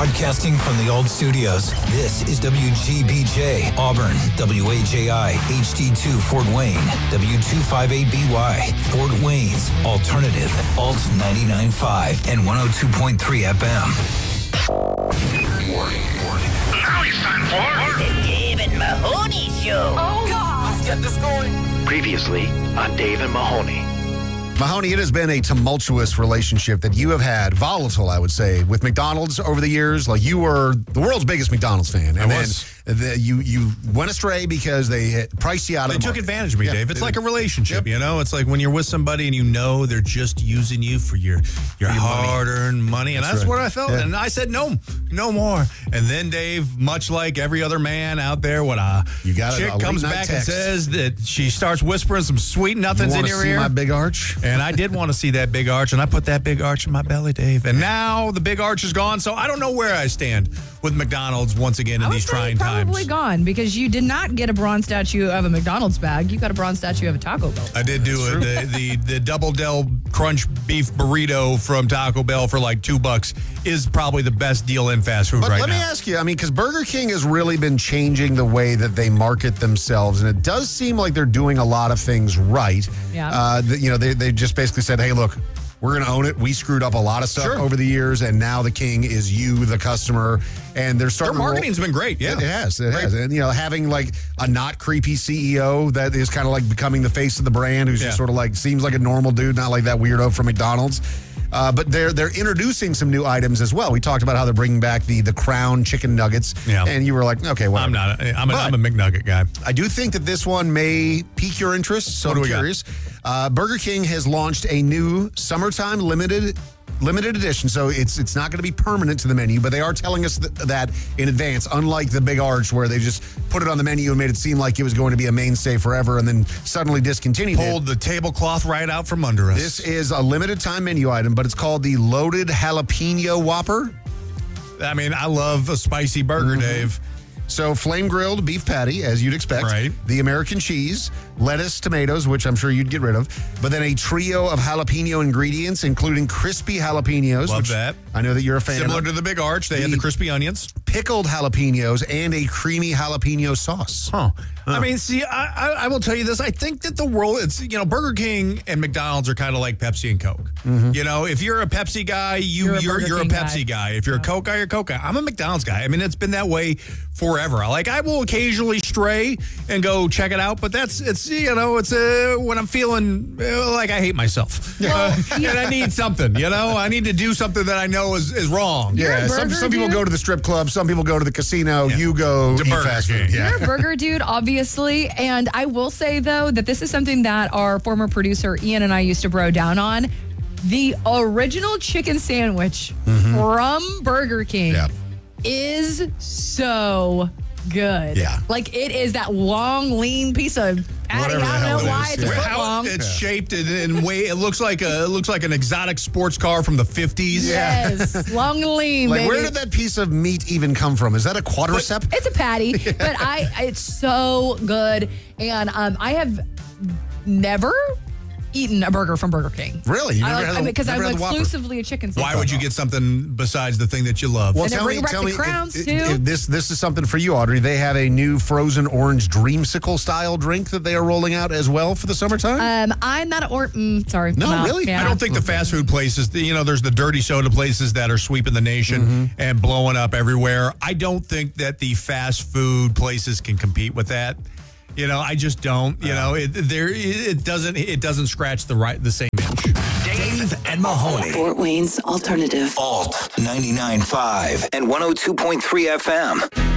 Broadcasting from the old studios, this is WGBJ, Auburn, WAJI, HD2 Fort Wayne, W258BY, Fort Wayne's Alternative, Alt 99.5 and 102.3 FM. Warning. Now it's time for The Dave and Mahoney Show. Oh, God. Let's get this going. Previously on Dave and Mahoney. Mahoney, it has been a tumultuous relationship that you have had, volatile, I would say, with McDonald's over the years. Like, you were the world's biggest McDonald's fan. And then you went astray because they had priced you out of the They took market. advantage of me, Dave. It's like a relationship, you know? It's like when you're with somebody and you know they're just using you for your hard-earned money. And that's right. what I felt. Yeah. And I said, no more. And then, Dave, much like every other man out there, when a chick comes back and says that she starts whispering some sweet nothings in your ear. My big arch? And I did want to see that big arch, and I put that big arch in my belly, Dave. And now the big arch is gone, so I don't know where I stand with McDonald's once again in these trying times. Probably gone, because you did not get a bronze statue of a McDonald's bag. You got a bronze statue of a Taco Bell. I did do it. The Double Del Crunch Beef Burrito from Taco Bell for like $2 is probably the best deal in fast food But right let now. me ask you, because Burger King has really been changing the way that they market themselves, and it does seem like they're doing a lot of things right. Yeah. They just basically said, hey, look, we're going to own it. We screwed up a lot of stuff over the years, and now the king is you, the customer. And they're starting. Their marketing's been great, yeah. It has. And, having like a not creepy CEO that is kind of like becoming the face of the brand, who's just sort of like, seems like a normal dude, not like that weirdo from McDonald's. But they're introducing some new items as well. We talked about how they're bringing back the Crown chicken nuggets. Yeah. And you were like, okay, whatever. I'm a McNugget guy. I do think that this one may pique your interest, so I'm curious. Burger King has launched a new summertime limited edition, so it's not going to be permanent to the menu, but they are telling us that in advance, unlike the Big Arch where they just put it on the menu and made it seem like it was going to be a mainstay forever and then suddenly discontinued Pulled the tablecloth right out from under us. This is a limited time menu item, but it's called the Loaded Jalapeno Whopper. I mean, I love a spicy burger, Dave. So flame grilled beef patty, as you'd expect. Right. The American cheese, lettuce, tomatoes, which I'm sure you'd get rid of. But then a trio of jalapeno ingredients, including crispy jalapenos. Love that. I know that you're a fan Similar of. to the Big Arch, they had the crispy onions. Pickled jalapenos and a creamy jalapeno sauce. I mean, see, I will tell you this. I think that the world, Burger King and McDonald's are kind of like Pepsi and Coke. If you're a Pepsi guy, you're a Pepsi guy. If you're a Coke guy, you're a Coke guy. I'm a McDonald's guy. I mean, it's been that way forever. Like, I will occasionally stray and go check it out, but it's when I'm feeling like I hate myself. And I need something, I need to do something that I know is wrong. Yeah, some people go to the strip club, some people go to the casino, you go to eat Burger fast King. food. You're a burger dude, obviously. And I will say, though, that this is something that our former producer Ian and I used to bro down on. The original chicken sandwich from Burger King is so good. Yeah. Like, it is that long, lean piece of patty. Whatever the I hell don't know it why is. it's a foot long. It's shaped in way. It looks like an exotic sports car from the 50s. Yes, long and lean, Like, baby. where did that piece of meat even come from? Is that a quadricep? It's a patty, but it's so good. And I have never eaten a burger from Burger King. Really? You never had the- because never I'm had the Whopper? exclusively a chicken sandwich. Why would you get something besides the thing that you love? Well, And then tell bring me, back tell the me, crowns, if too. this is something for you, Audrey. They have a new frozen orange dreamsicle style drink that they are rolling out as well for the summertime. I'm not sorry. No, I'm out. really? Yeah. I don't think the fast food places, there's the dirty soda places that are sweeping the nation and blowing up everywhere. I don't think that the fast food places can compete with that. I just don't. It doesn't scratch the same itch. Dave and Mahoney. Fort Wayne's Alternative. Alt 99.5 and 102.3 FM.